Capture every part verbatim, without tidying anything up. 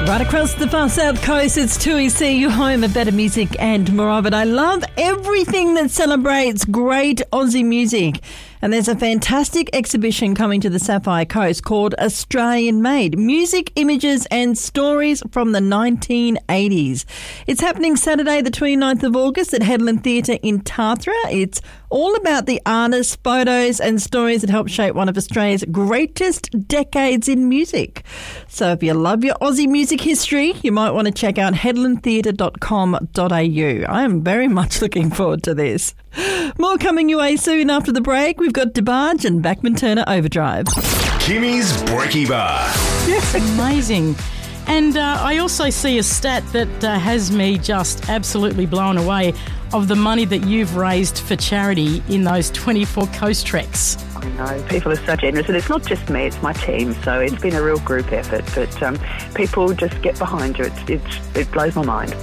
Right across the far south coast, it's two E C, your home of better music and more of it. I love everything that celebrates great Aussie music. And there's a fantastic exhibition coming to the Sapphire Coast called Australian Made, Music, Images and Stories from the nineteen eighties. It's happening Saturday the twenty-ninth of August at Headland Theatre in Tathra. It's all about the artists, photos and stories that helped shape one of Australia's greatest decades in music. So if you love your Aussie music history, you might want to check out headland theatre dot com dot a u. I am very much looking forward to this. More coming your way soon after the break. We've got DeBarge and Bachman Turner Overdrive. Kimmy's Brekkie Bar. That's amazing. And uh, I also see a stat that uh, has me just absolutely blown away of the money that you've raised for charity in those twenty-four coast treks. I know, people are so generous, and it's not just me, it's my team, so it's been a real group effort, but um, people just get behind you. It's, it's, it blows my mind.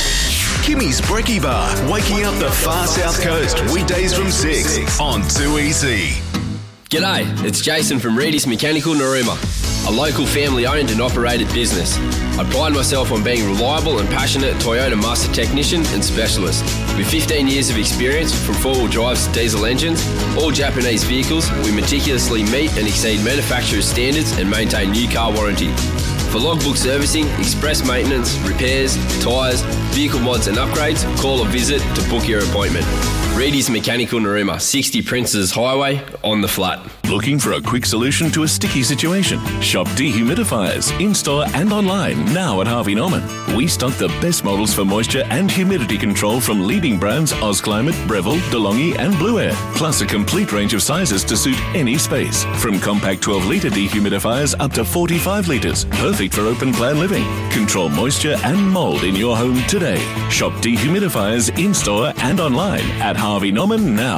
Kimmy's Brekkie Bar, waking up the far south coast, weekdays from six on two E C. G'day, it's Jason from Reedy's Mechanical Narooma, a local family-owned and operated business. I pride myself on being reliable and passionate Toyota master technician and specialist. With fifteen years of experience from four-wheel drives to diesel engines, all Japanese vehicles, we meticulously meet and exceed manufacturer's standards and maintain new car warranty. For logbook servicing, express maintenance, repairs, tyres, vehicle mods and upgrades, call or visit to book your appointment. Reedy's Mechanical Narooma, sixty Princes Highway, on the flat. Looking for a quick solution to a sticky situation? Shop dehumidifiers in-store and online now at Harvey Norman. We stock the best models for moisture and humidity control from leading brands OzClimate, Breville, DeLonghi and Blue Air, plus a complete range of sizes to suit any space. From compact twelve litre dehumidifiers up to forty-five litres, perfect for open plan living. Control moisture and mould in your home today. Shop dehumidifiers in-store and online at Harvey Norman now.